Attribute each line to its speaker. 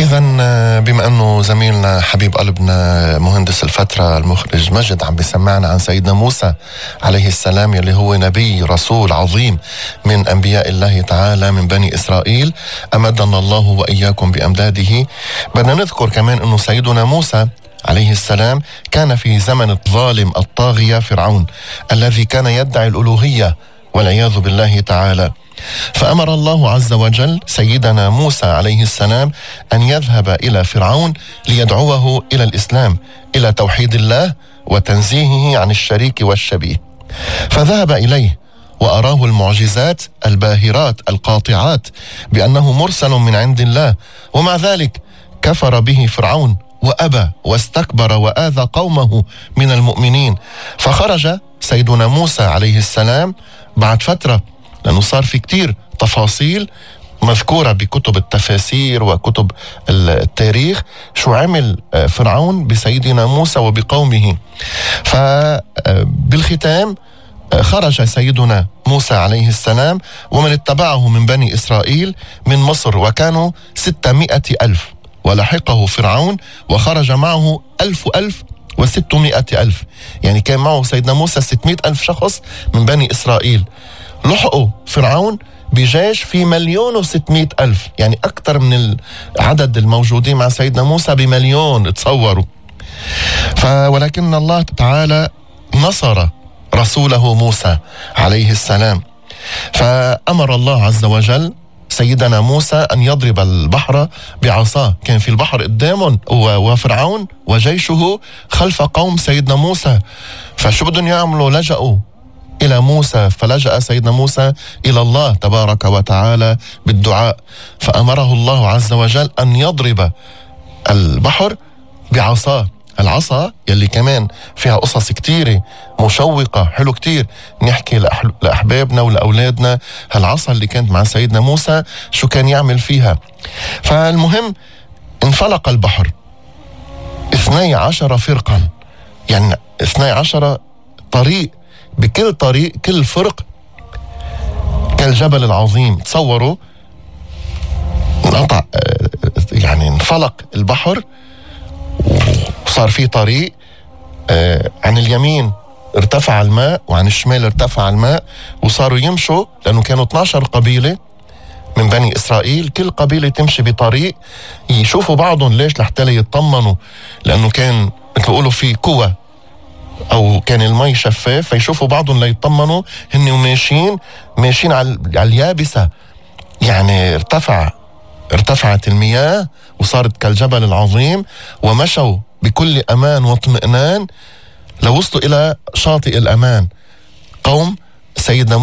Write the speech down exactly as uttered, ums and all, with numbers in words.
Speaker 1: إذا بما أنه زميلنا حبيب قلبنا مهندس الفترة المخرج مجد عم بيسمعنا عن سيدنا موسى عليه السلام يلي هو نبي رسول عظيم من أنبياء الله تعالى من بني إسرائيل، أمدنا الله وإياكم بأمداده. بدنا نذكر كمان أنه سيدنا موسى عليه السلام كان في زمن الظالم الطاغية فرعون الذي كان يدعي الألوهية والعياذ بالله تعالى. فأمر الله عز وجل سيدنا موسى عليه السلام أن يذهب إلى فرعون ليدعوه إلى الإسلام، إلى توحيد الله وتنزيهه عن الشريك والشبيه. فذهب إليه وأراه المعجزات الباهرات القاطعات بأنه مرسل من عند الله، ومع ذلك كفر به فرعون وأبى واستكبر وآذى قومه من المؤمنين. فخرج سيدنا موسى عليه السلام بعد فترة، لأنه صار في كتير تفاصيل مذكورة بكتب التفاسير وكتب التاريخ شو عمل فرعون بسيدنا موسى وبقومه. فبالختام خرج سيدنا موسى عليه السلام ومن اتبعه من بني إسرائيل من مصر، وكانوا ستمائة ألف، ولحقه فرعون وخرج معه ألف ألف وستمائة ألف، يعني كان معه سيدنا موسى ستمائة ألف شخص من بني إسرائيل. لحقوا فرعون بجيش في مليون وستمائة ألف، يعني أكثر من العدد الموجودين مع سيدنا موسى بمليون، تصوروا. ولكن الله تعالى نصر رسوله موسى عليه السلام، فأمر الله عز وجل سيدنا موسى أن يضرب البحر بعصاه. كان في البحر قدامهم وفرعون وجيشه خلف قوم سيدنا موسى، فشو بدهم يعملوا؟ لجأوا إلى موسى، فلجأ سيدنا موسى إلى الله تبارك وتعالى بالدعاء، فأمره الله عز وجل أن يضرب البحر بعصاه. العصا يلي كمان فيها قصص كتيرة مشوقة حلو كتير نحكي لأحبابنا ولأولادنا هالعصا اللي كانت مع سيدنا موسى شو كان يعمل فيها. فالمهم انفلق البحر اثني عشر فرقا، يعني اثني عشر طريق، بكل طريق كل فرق كالجبل العظيم. تصوروا انقطع، يعني انفلق البحر وصار في طريق، آه عن اليمين ارتفع الماء وعن الشمال ارتفع الماء، وصاروا يمشوا لأنه كانوا اثني عشر قبيلة من بني إسرائيل، كل قبيلة تمشي بطريق يشوفوا بعضهم. ليش؟ لحتى يطمنوا، لأنه كان مثل يقولوا في قوة أو كان المي شفاف، فيشوفوا بعضهم ليطمنوا هن وماشيين ماشيين على اليابسة، يعني ارتفع ارتفعت المياه وصارت كالجبل العظيم، ومشوا بكل أمان واطمئنان لوصلوا إلى شاطئ الأمان. قوم سيدنا